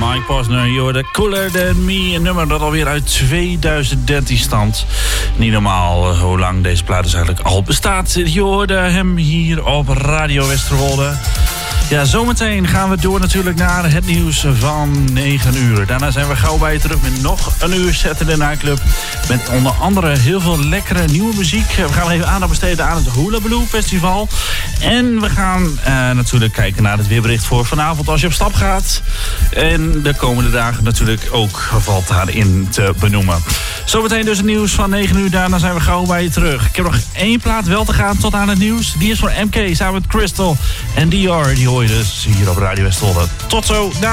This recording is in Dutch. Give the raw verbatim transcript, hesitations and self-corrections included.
Mike Posner, je hoorde Cooler Than Me. Een nummer dat alweer uit tweeduizend dertien stamt. Niet normaal uh, hoe lang deze plaat dus eigenlijk al bestaat. Je hoorde hem hier op Radio Westerwolde. Ja, zometeen gaan we door natuurlijk naar het nieuws van negen uur. Daarna zijn we gauw bij je terug met nog een uur Saturday Night Club. Met onder andere heel veel lekkere nieuwe muziek. We gaan even aandacht besteden aan het Hula Blue Festival. En we gaan uh, natuurlijk kijken naar het weerbericht voor vanavond als je op stap gaat. En de komende dagen natuurlijk ook valt daarin te benoemen. Zometeen dus het nieuws van negen uur. Daarna zijn we gauw bij je terug. Ik heb nog één plaat wel te gaan tot aan het nieuws. Die is voor M K samen met Crystal en D R. Die hoor je dus hier op Radio Westerwolde. Tot zo.